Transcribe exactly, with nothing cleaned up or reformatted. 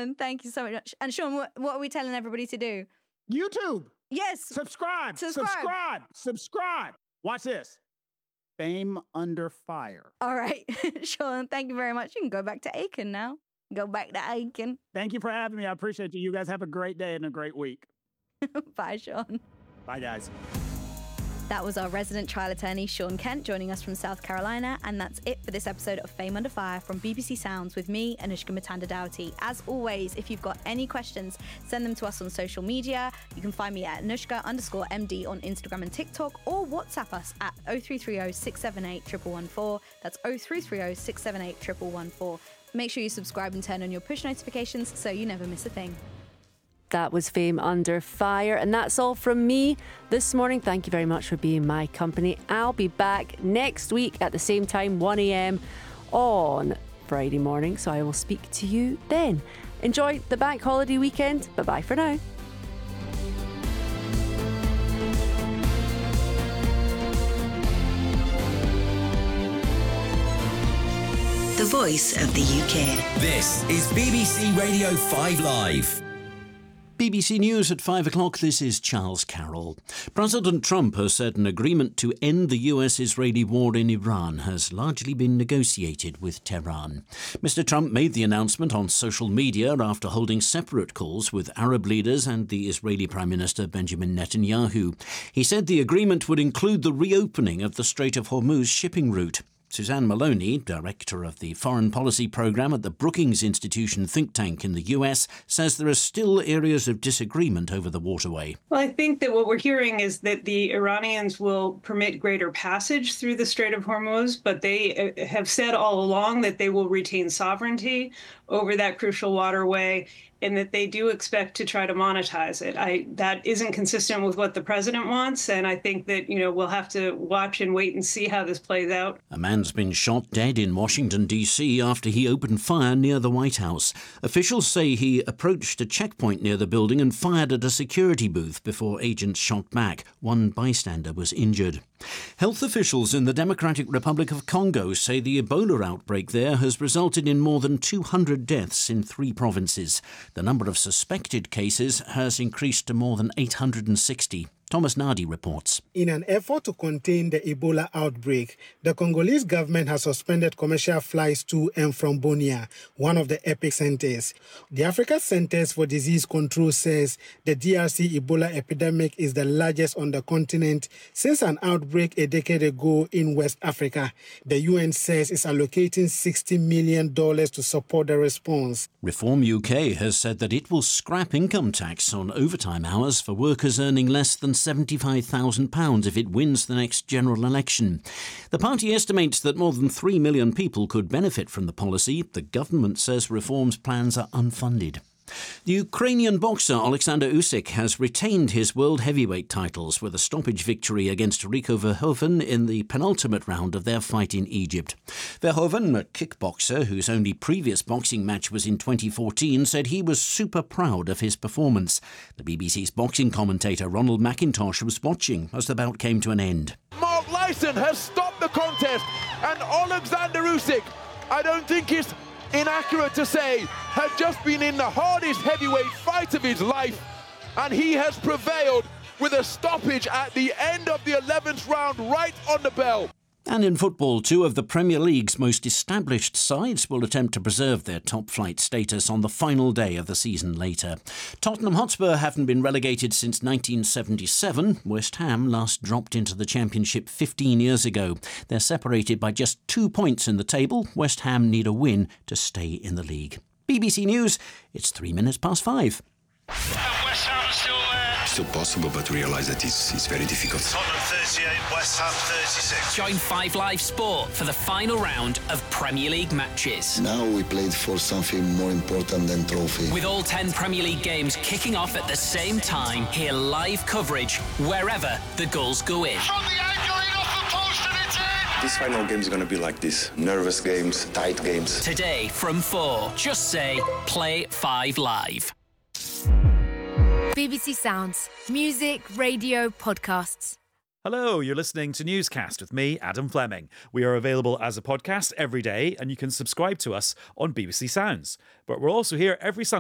Sean, thank you so much. And Sean, what, what are we telling everybody to do? YouTube. Yes. Subscribe. Subscribe. Subscribe. Subscribe. Watch this. Fame Under Fire. All right. Sean, thank you very much. You can go back to Aiken now. Go back to Aiken. Thank you for having me. I appreciate you. You guys have a great day and a great week. Bye, Sean. Bye, guys. That was our resident trial attorney, Sean Kent, joining us from South Carolina. And that's it for this episode of Fame Under Fire from B B C Sounds with me, Anushka Matanda-Doughty. As always, if you've got any questions, send them to us on social media. You can find me at Anushka underscore M D on Instagram and TikTok, or WhatsApp us at oh three three oh, six seven eight, one one one four. That's oh three three oh, six seven eight, one one one four. Make sure you subscribe and turn on your push notifications so you never miss a thing. That was Fame Under Fire. And that's all from me this morning. Thank you very much for being my company. I'll be back next week at the same time, one a.m. on Friday morning. So I will speak to you then. Enjoy the bank holiday weekend. Bye-bye for now. The voice of the U K. This is B B C Radio five Live. B B C News at five o'clock. This is Charles Carroll. President Trump has said an agreement to end the U S-Israeli war in Iran has largely been negotiated with Tehran. Mister Trump made the announcement on social media after holding separate calls with Arab leaders and the Israeli Prime Minister Benjamin Netanyahu. He said the agreement would include the reopening of the Strait of Hormuz shipping route. Suzanne Maloney, director of the Foreign Policy Programme at the Brookings Institution think tank in the U S, says there are still areas of disagreement over the waterway. Well, I think that what we're hearing is that the Iranians will permit greater passage through the Strait of Hormuz, but they have said all along that they will retain sovereignty over that crucial waterway and that they do expect to try to monetize it. I, that isn't consistent with what the president wants, and I think that, you know, we'll have to watch and wait and see how this plays out. A man's been shot dead in Washington, D C after he opened fire near the White House. Officials say he approached a checkpoint near the building and fired at a security booth before agents shot back. One bystander was injured. Health officials in the Democratic Republic of Congo say the Ebola outbreak there has resulted in more than two hundred deaths in three provinces. The number of suspected cases has increased to more than eight hundred sixty. Thomas Nardi reports. In an effort to contain the Ebola outbreak, the Congolese government has suspended commercial flights to and from Bunia, one of the epicenters. The Africa Centers for Disease Control says the D R C Ebola epidemic is the largest on the continent since an outbreak a decade ago in West Africa. The U N says it's allocating sixty million dollars to support the response. Reform U K has said that it will scrap income tax on overtime hours for workers earning less than seventy-five thousand pounds if it wins the next general election. The party estimates that more than three million people could benefit from the policy. The government says reform's plans are unfunded. The Ukrainian boxer Alexander Usyk has retained his world heavyweight titles with a stoppage victory against Rico Verhoeven in the penultimate round of their fight in Egypt. Verhoeven, a kickboxer whose only previous boxing match was in twenty fourteen, said he was super proud of his performance. The B B C's boxing commentator Ronald McIntosh was watching as the bout came to an end. Mark Lyson has stopped the contest, and Alexander Usyk, I don't think it's inaccurate to say, had just been in the hardest heavyweight fight of his life, and he has prevailed with a stoppage at the end of the eleventh round, right on the bell. And in football, two of the Premier League's most established sides will attempt to preserve their top-flight status on the final day of the season later. Tottenham Hotspur haven't been relegated since nineteen seventy-seven. West Ham last dropped into the Championship fifteen years ago. They're separated by just two points in the table. West Ham need a win to stay in the league. B B C News, it's three minutes past five. West Ham are still there. Still possible, but realize that it's, it's very difficult. Tottenham thirty-eight, West Ham thirty-six. Join five Live Sport for the final round of Premier League matches. Now we played for something more important than trophy. With all ten Premier League games kicking off at the same time, hear live coverage wherever the goals go in. From the angle in off the post and it's in. This final game is going to be like this. Nervous games, tight games. Today from four, just say Play five Live. B B C Sounds. Music, radio, podcasts. Hello, you're listening to Newscast with me, Adam Fleming. We are available as a podcast every day, and you can subscribe to us on B B C Sounds. But we're also here every Sunday